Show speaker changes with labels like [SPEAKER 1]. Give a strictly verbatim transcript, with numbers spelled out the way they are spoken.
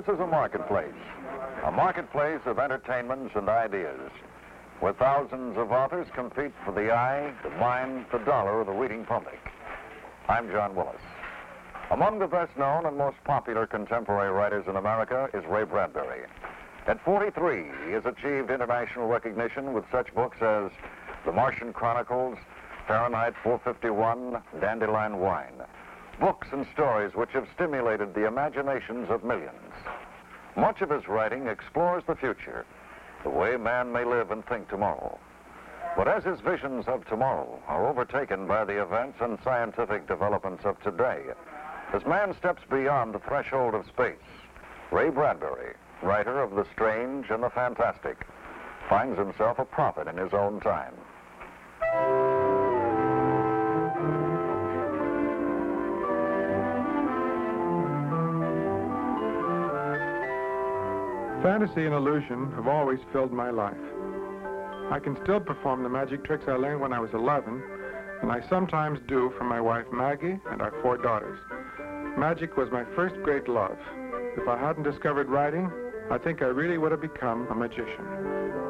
[SPEAKER 1] This is a marketplace, a marketplace of entertainments and ideas, where thousands of authors compete for the eye, the mind, the dollar of the reading public. I'm John Willis. Among the best known and most popular contemporary writers in America is Ray Bradbury. At forty-three, he has achieved international recognition with such books as The Martian Chronicles, Fahrenheit four fifty-one, Dandelion Wine. Books and stories which have stimulated the imaginations of millions. Much of his writing explores the future, the way man may live and think tomorrow. But as his visions of tomorrow are overtaken by the events and scientific developments of today, as man steps beyond the threshold of space, Ray Bradbury, writer of the strange and the fantastic, finds himself a prophet in his own time.
[SPEAKER 2] Fantasy and illusion have always filled my life. I can still perform the magic tricks I learned when I was eleven, and I sometimes do for my wife Maggie and our four daughters. Magic was my first great love. If I hadn't discovered writing, I think I really would have become a magician.